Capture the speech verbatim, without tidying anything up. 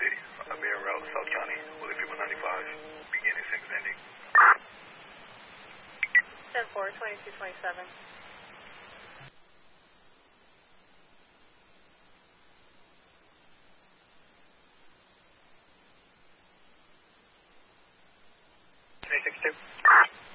City. Uh, Mayor Route, South County, Willie Freeman ninety-five, beginning, six ending. ten four, twenty-two twenty-seven. three six two.